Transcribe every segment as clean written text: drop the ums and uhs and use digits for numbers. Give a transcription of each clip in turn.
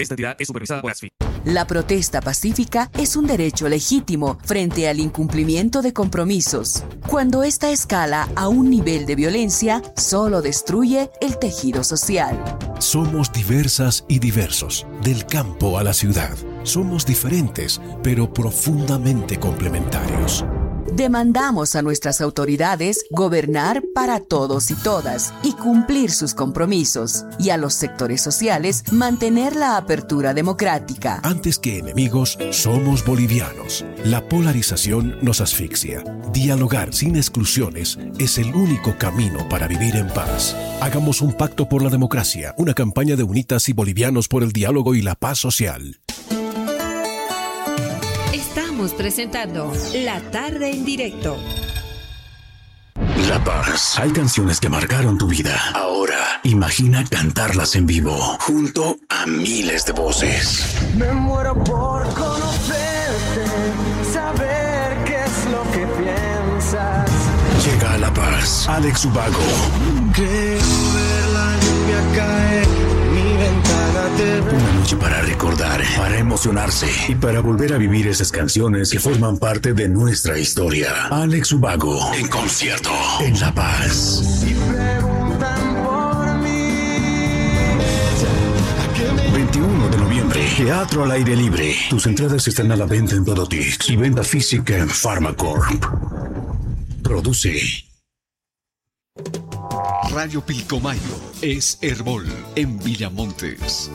Esta entidad es supervisada por ASFI. La protesta pacífica es un derecho legítimo frente al incumplimiento de compromisos. Cuando esta escala a un nivel de violencia, solo destruye el tejido social. Somos diversas y diversos, del campo a la ciudad. Somos diferentes, pero profundamente complementarios. Demandamos a nuestras autoridades gobernar para todos y todas y cumplir sus compromisos, y a los sectores sociales mantener la apertura democrática. Antes que enemigos, somos bolivianos. La polarización nos asfixia. Dialogar sin exclusiones es el único camino para vivir en paz. Hagamos un pacto por la democracia, una campaña de Unitas y Bolivianos por el diálogo y la paz social. Estamos presentando La Tarde en Directo. La Paz. Hay canciones que marcaron tu vida. Ahora, imagina cantarlas en vivo, junto a miles de voces. Me muero por conocerte, saber qué es lo que piensas. Llega a La Paz, Alex Ubago. Creo ver la lluvia caer, mi ventana te ve. Una noche para recordar, para emocionarse y para volver a vivir esas canciones que forman parte de nuestra historia. Alex Ubago, en concierto, en La Paz. Y preguntan por mí. 21 de noviembre, teatro al aire libre. Tus entradas están a la venta en Todotix y venta física en Pharmacorp. Produce Radio Pilcomayo es Herbol en Villamontes.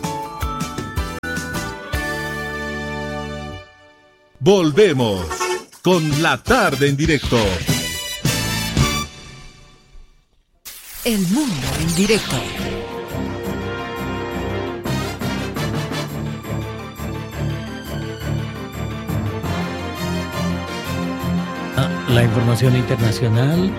Volvemos con La Tarde en Directo. El mundo en directo. La información internacional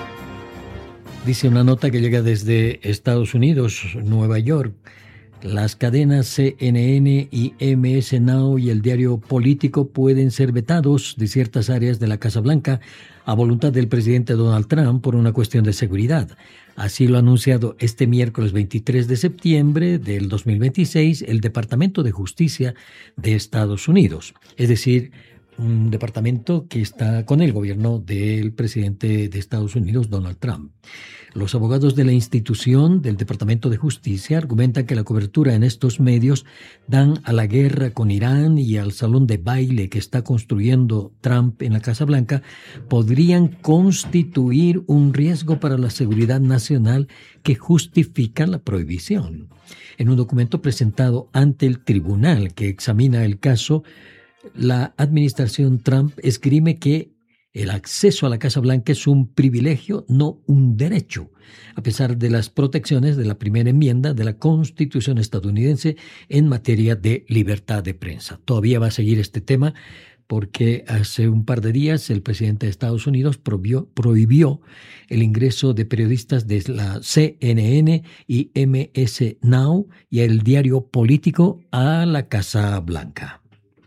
dice una nota que llega desde Estados Unidos, Nueva York. Las cadenas CNN y MS Now y el diario Político pueden ser vetados de ciertas áreas de la Casa Blanca a voluntad del presidente Donald Trump por una cuestión de seguridad. Así lo ha anunciado este miércoles 23 de septiembre del 2026 el Departamento de Justicia de Estados Unidos. Es decir, un departamento que está con el gobierno del presidente de Estados Unidos, Donald Trump. Los abogados de la institución del Departamento de Justicia argumentan que la cobertura en estos medios dan a la guerra con Irán y al salón de baile que está construyendo Trump en la Casa Blanca podrían constituir un riesgo para la seguridad nacional que justifica la prohibición. En un documento presentado ante el tribunal que examina el caso, la administración Trump esgrime que el acceso a la Casa Blanca es un privilegio, no un derecho, a pesar de las protecciones de la primera enmienda de la Constitución estadounidense en materia de libertad de prensa. Todavía va a seguir este tema porque hace un par de días el presidente de Estados Unidos prohibió el ingreso de periodistas de la CNN y MS Now y el diario Político a la Casa Blanca.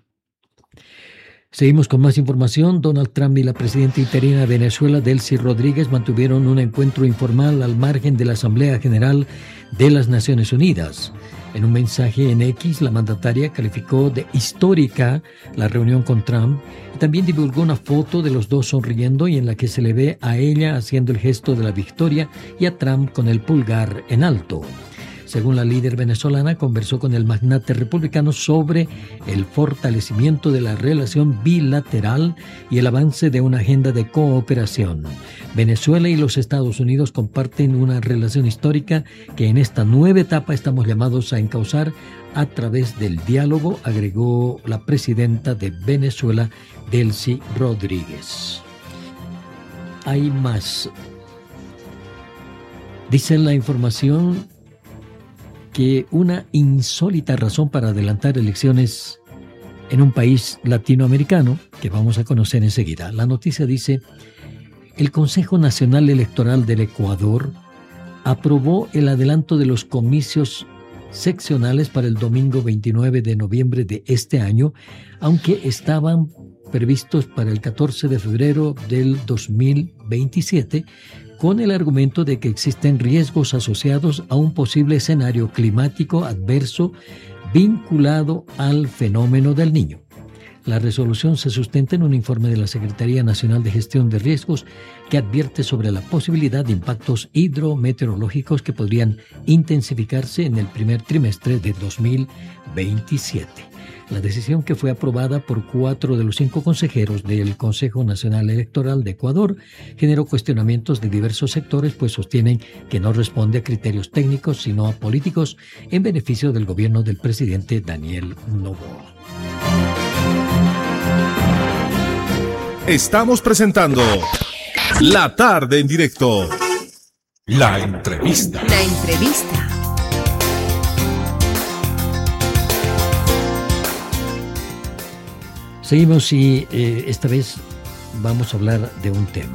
Seguimos con más información. Donald Trump y la presidenta interina de Venezuela, Delcy Rodríguez, mantuvieron un encuentro informal al margen de la Asamblea General de las Naciones Unidas. En un mensaje en X, la mandataria calificó de histórica la reunión con Trump y también divulgó una foto de los dos sonriendo y en la que se le ve a ella haciendo el gesto de la victoria y a Trump con el pulgar en alto. Según la líder venezolana, conversó con el magnate republicano sobre el fortalecimiento de la relación bilateral y el avance de una agenda de cooperación. Venezuela y los Estados Unidos comparten una relación histórica que en esta nueva etapa estamos llamados a encauzar a través del diálogo, agregó la presidenta de Venezuela, Delcy Rodríguez. Hay más. Dice la información que una insólita razón para adelantar elecciones en un país latinoamericano, que vamos a conocer enseguida. La noticia dice: el Consejo Nacional Electoral del Ecuador aprobó el adelanto de los comicios seccionales para el domingo 29 de noviembre de este año, aunque estaban previstos para el 14 de febrero del 2027, con el argumento de que existen riesgos asociados a un posible escenario climático adverso vinculado al fenómeno del Niño. La resolución se sustenta en un informe de la Secretaría Nacional de Gestión de Riesgos que advierte sobre la posibilidad de impactos hidrometeorológicos que podrían intensificarse en el primer trimestre de 2027. La decisión, que fue aprobada por 4 de los 5 consejeros del Consejo Nacional Electoral de Ecuador, generó cuestionamientos de diversos sectores, pues sostienen que no responde a criterios técnicos, sino a políticos en beneficio del gobierno del presidente Daniel Noboa. Estamos presentando La Tarde en Directo. La entrevista. La entrevista. Seguimos y esta vez vamos a hablar de un tema.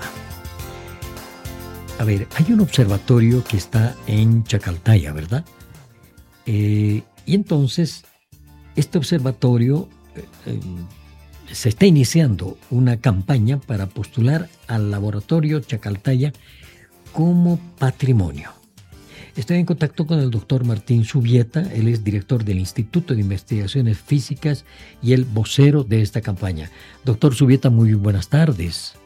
A ver, hay un observatorio que está en Chacaltaya, ¿verdad? Y entonces, este observatorio se está iniciando una campaña para postular al laboratorio Chacaltaya como patrimonio. Estoy en contacto con el doctor Martín Zubieta. Él es director del Instituto de Investigaciones Físicas y el vocero de esta campaña. Doctor Zubieta, muy buenas tardes.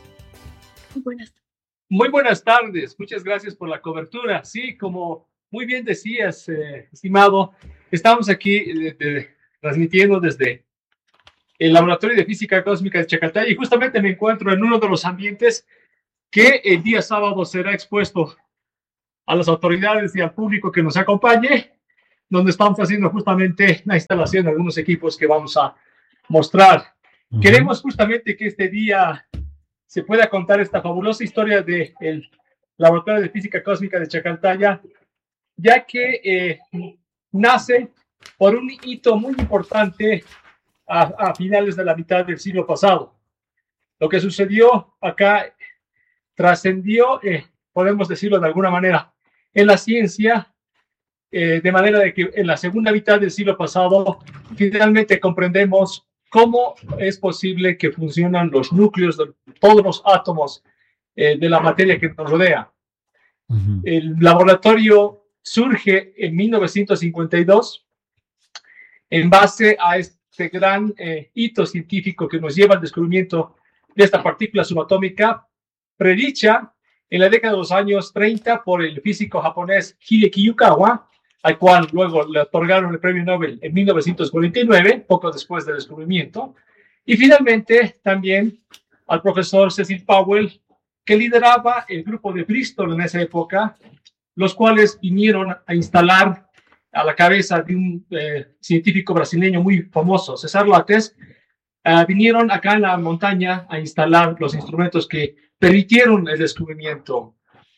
Muy buenas tardes. Muchas gracias por la cobertura. Sí, como muy bien decías, estimado, estamos aquí transmitiendo desde el Laboratorio de Física Cósmica de Chacaltaya, y justamente me encuentro en uno de los ambientes que el día sábado será expuesto a las autoridades y al público que nos acompañe, donde estamos haciendo justamente la instalación de algunos equipos que vamos a mostrar. Queremos justamente que este día se pueda contar esta fabulosa historia del Laboratorio de Física Cósmica de Chacaltaya, ya que nace por un hito muy importante a finales de la mitad del siglo pasado. Lo que sucedió acá trascendió, podemos decirlo de alguna manera, en la ciencia, de manera de que en la segunda mitad del siglo pasado finalmente comprendemos cómo es posible que funcionan los núcleos de todos los átomos de la materia que nos rodea. El laboratorio surge en 1952 en base a este gran hito científico que nos lleva al descubrimiento de esta partícula subatómica, predicha en la década de los años 30 por el físico japonés Hideki Yukawa, al cual luego le otorgaron el premio Nobel en 1949, poco después del descubrimiento, y finalmente también al profesor Cecil Powell, que lideraba el grupo de Bristol en esa época, los cuales vinieron a instalar a la cabeza de un científico brasileño muy famoso, César Lattes, vinieron acá en la montaña a instalar los instrumentos que permitieron el descubrimiento.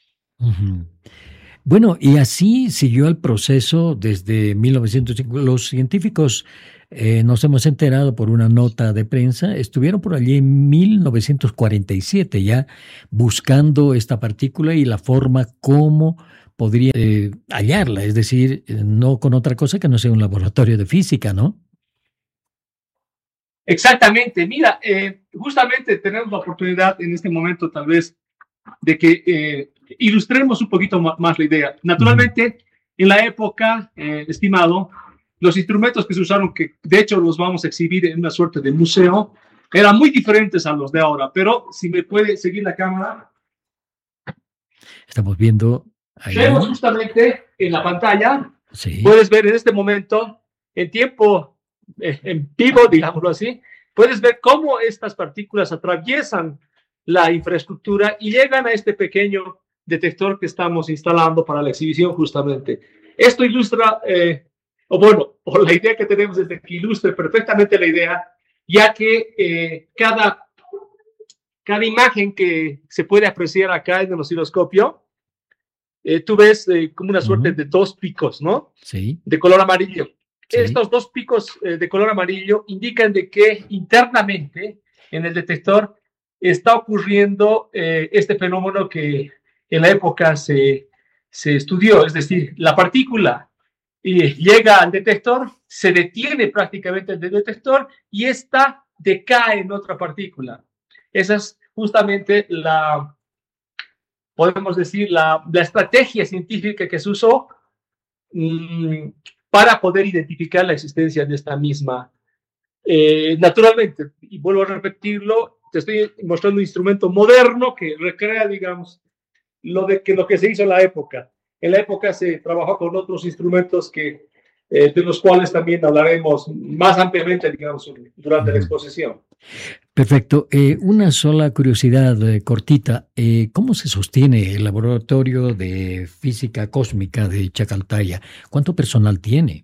Bueno, y así siguió el proceso desde 1905. Los científicos, nos hemos enterado por una nota de prensa, estuvieron por allí en 1947 ya buscando esta partícula y la forma como podría hallarla, es decir, no con otra cosa que no sea un laboratorio de física, ¿no? Exactamente. Mira, justamente tenemos la oportunidad en este momento tal vez de que ilustremos un poquito más la idea. Naturalmente, en la época, estimado, los instrumentos que se usaron, que de hecho los vamos a exhibir en una suerte de museo, eran muy diferentes a los de ahora. Pero si me puede seguir la cámara. Estamos viendo ahí. Vemos justamente en la pantalla, sí. Puedes ver en este momento, en tiempo, en vivo, digámoslo así, puedes ver cómo estas partículas atraviesan la infraestructura y llegan a este pequeño detector que estamos instalando para la exhibición justamente. Esto ilustra, o la idea que tenemos es de que ilustre perfectamente la idea, ya que cada imagen que se puede apreciar acá en el osciloscopio, tú ves como una suerte de dos picos, ¿no? Sí. De color amarillo. Sí. Estos dos picos de color amarillo indican de que internamente en el detector está ocurriendo este fenómeno que en la época se estudió, es decir, la partícula llega al detector, se detiene prácticamente el detector y esta decae en otra partícula. Esa es justamente podemos decir, la estrategia científica que se usó para poder identificar la existencia de esta misma. Naturalmente, y vuelvo a repetirlo, te estoy mostrando un instrumento moderno que recrea, digamos, lo que se hizo en la época. En la época se trabajó con otros instrumentos de los cuales también hablaremos más ampliamente, digamos, durante la exposición. Perfecto. Una sola curiosidad cortita. ¿Cómo se sostiene el Laboratorio de Física Cósmica de Chacaltaya? ¿Cuánto personal tiene?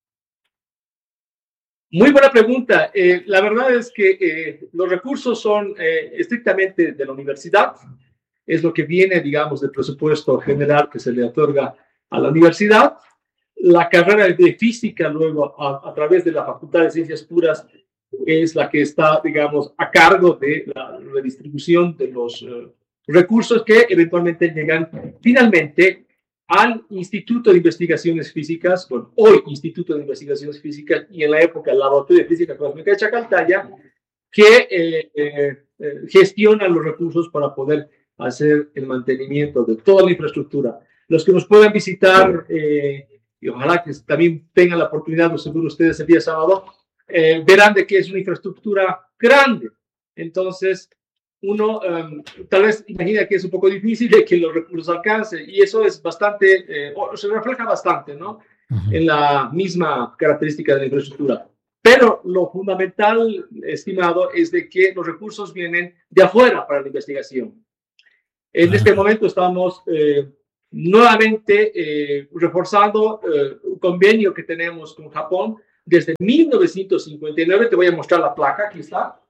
Muy buena pregunta. La verdad es que los recursos son estrictamente de la universidad. Es lo que viene, digamos, del presupuesto general que se le otorga a la universidad. La carrera de física, luego, a través de la Facultad de Ciencias Puras, es la que está, digamos, a cargo de la redistribución de los recursos que eventualmente llegan finalmente al Instituto de Investigaciones Físicas, bueno, hoy Instituto de Investigaciones Físicas, y en la época el Laboratorio de Física Cósmica de Chacaltaya, que gestiona los recursos para poder hacer el mantenimiento de toda la infraestructura. Los que nos puedan visitar, y ojalá que también tengan la oportunidad, lo seguro ustedes el día sábado, verán de que es una infraestructura grande. Entonces, uno tal vez imagina que es un poco difícil de que los recursos alcance, y eso es bastante, se refleja bastante, ¿no? En la misma característica de la infraestructura. Pero lo fundamental, estimado, es de que los recursos vienen de afuera para la investigación. En este momento estamos nuevamente reforzando un convenio que tenemos con Japón desde 1959. Te voy a mostrar la placa, aquí está.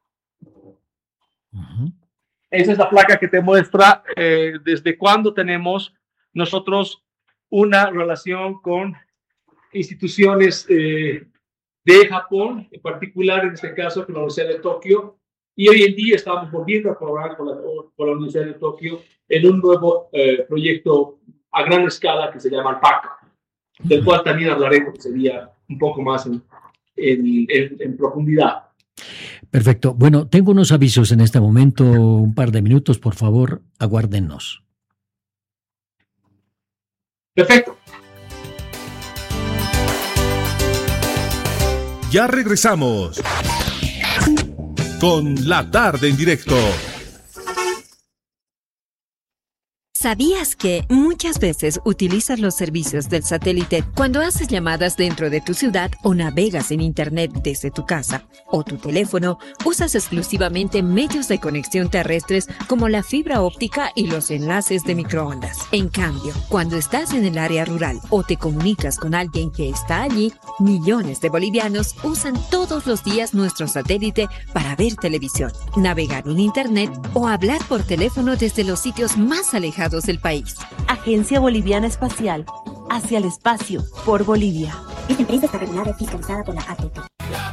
Esa es la placa que te muestra desde cuándo tenemos nosotros una relación con instituciones de Japón, en particular en este caso con la Universidad de Tokio, y hoy en día estamos volviendo a colaborar con la Universidad de Tokio en un nuevo proyecto a gran escala que se llama ALPACA, del cual también hablaremos, que sería un poco más en profundidad. Perfecto. Bueno, tengo unos avisos en este momento, un par de minutos, por favor, aguárdennos. Perfecto. Ya regresamos con La Tarde en Directo. ¿Sabías que muchas veces utilizas los servicios del satélite cuando haces llamadas dentro de tu ciudad o navegas en Internet desde tu casa o tu teléfono? Usas exclusivamente medios de conexión terrestres como la fibra óptica y los enlaces de microondas. En cambio, cuando estás en el área rural o te comunicas con alguien que está allí, millones de bolivianos usan todos los días nuestro satélite para ver televisión, navegar en Internet o hablar por teléfono desde los sitios más alejados del país. Agencia Boliviana Espacial, hacia el espacio, por Bolivia. Esta empresa está regulada y fiscalizada por la ATT.